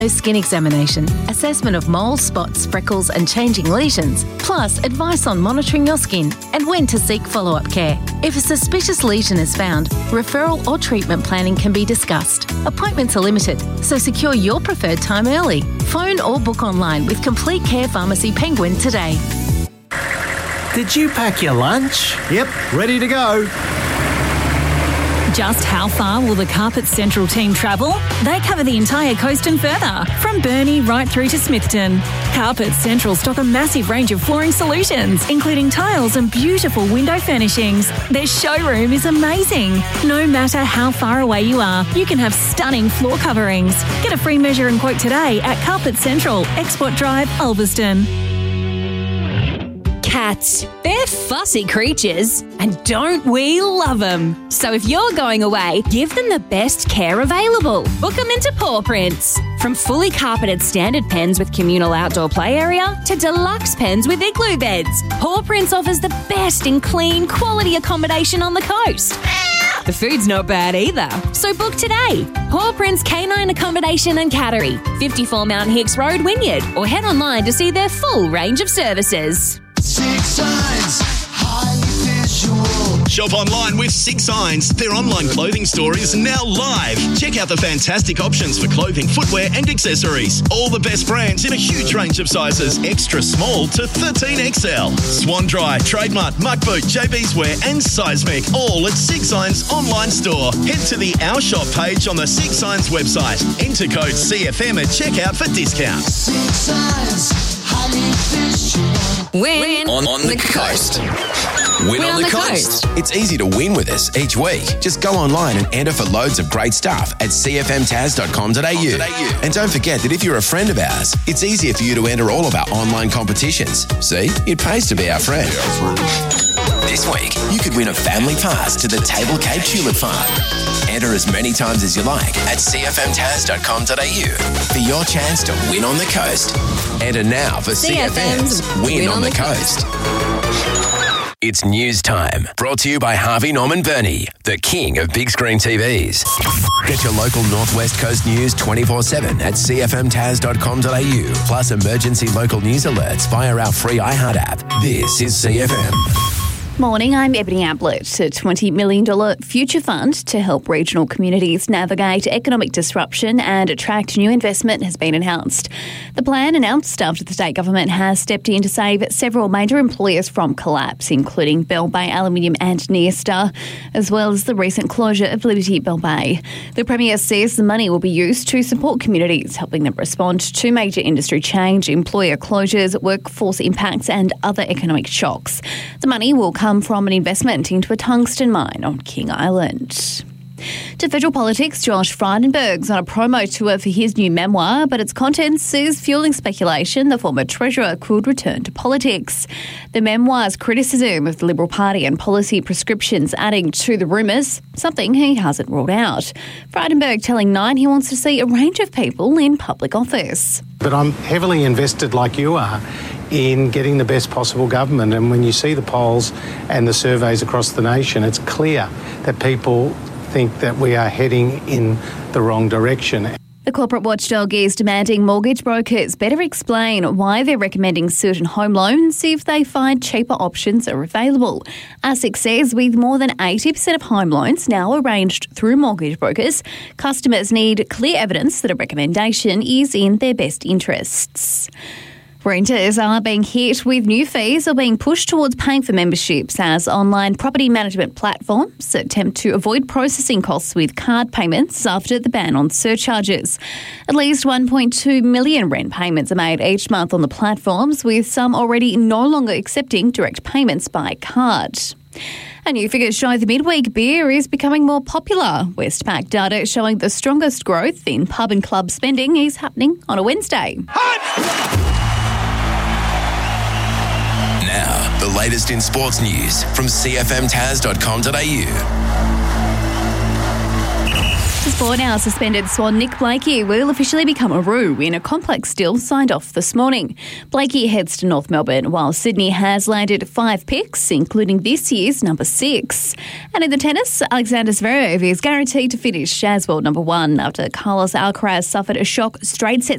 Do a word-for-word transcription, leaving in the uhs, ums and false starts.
Skin examination, assessment of moles, spots, freckles and changing lesions, plus advice on monitoring your skin and when to seek follow-up care. If a suspicious lesion is found, referral or treatment planning can be discussed. Appointments are limited, so secure your preferred time early. Phone or book online with Complete Care Pharmacy Penguin today. Did you pack your lunch? Yep, ready to go. Just how far will the Carpet Central team travel? They cover the entire coast and further, from Burnie right through to Smithton. Carpet Central stock a massive range of flooring solutions, including tiles and beautiful window furnishings. Their showroom is amazing. No matter how far away you are, you can have stunning floor coverings. Get a free measure and quote today at Carpet Central, Export Drive, Ulverston. Cats. They're fussy creatures, and don't we love them? So if you're going away, give them the best care available. Book them into Paw Prints. From fully carpeted standard pens with communal outdoor play area to deluxe pens with igloo beds, Paw Prints offers the best in clean, quality accommodation on the coast. The food's not bad either, so book today. Paw Prints Canine Accommodation and Cattery, fifty-four Mount Hicks Road, Wynyard, or head online to see their full range of services. Six Signs, highly visual. Shop online with Six Signs. Their online clothing store is now live. Check out the fantastic options for clothing, footwear and accessories. All the best brands in a huge range of sizes, extra small to thirteen X L. Swan Dry, Trademark, Muck Boot, J B's Wear and Seismic, all at Six Signs online store. Head to the Our Shop page on the Six Signs website. Enter code C F M at checkout for discounts. Six Signs, highly visual. Win, On, on the coast. Win on the coast. It's easy to win with us each week. Just go online and enter for loads of great stuff at c f m taz dot com dot a u. And don't forget that if you're a friend of ours, it's easier for you to enter all of our online competitions. See, it pays to be our friend. This week, you could win a family pass to the Table Cape Tulip Farm. Enter as many times as you like at c f m taz dot com dot a u for your chance to win on the coast. Enter now for C F M's Win, win on, on the, the coast. coast. It's news time. Brought to you by Harvey Norman Burney, the king of big screen T Vs. Get your local Northwest Coast news twenty-four seven at c f m taz dot com dot a u. Plus emergency local news alerts via our free iHeart app. This is C F M. Morning, I'm Ebony Ablett. A twenty million dollars future fund to help regional communities navigate economic disruption and attract new investment has been announced. The plan announced after the state government has stepped in to save several major employers from collapse, including Bell Bay Aluminium and Neostar, as well as the recent closure of Liberty Bell Bay. The Premier says the money will be used to support communities, helping them respond to major industry change, employer closures, workforce impacts and other economic shocks. The money will come from an investment into a tungsten mine on King Island. To federal politics, Josh Frydenberg's on a promo tour for his new memoir, but its contents is fueling speculation the former Treasurer could return to politics. The memoir's criticism of the Liberal Party and policy prescriptions adding to the rumours, something he hasn't ruled out. Frydenberg telling Nine he wants to see a range of people in public office. But I'm heavily invested, like you are, in getting the best possible government. And when you see the polls and the surveys across the nation, it's clear that people think that we are heading in the wrong direction. The corporate watchdog is demanding mortgage brokers better explain why they're recommending certain home loans if they find cheaper options are available. ASIC says with more than eighty percent of home loans now arranged through mortgage brokers, customers need clear evidence that a recommendation is in their best interests. Renters are being hit with new fees or being pushed towards paying for memberships as online property management platforms attempt to avoid processing costs with card payments after the ban on surcharges. At least one point two million rent payments are made each month on the platforms, with some already no longer accepting direct payments by card. And new figures show the midweek beer is becoming more popular. Westpac data showing the strongest growth in pub and club spending is happening on a Wednesday. Now, the latest in sports news from c f m taz dot com dot a u. Sport now, suspended Swan Nick Blakey will officially become a Roo in a complex deal signed off this morning. Blakey heads to North Melbourne, while Sydney has landed five picks, including this year's number six. And in the tennis, Alexander Zverev is guaranteed to finish as world number one after Carlos Alcaraz suffered a shock straight set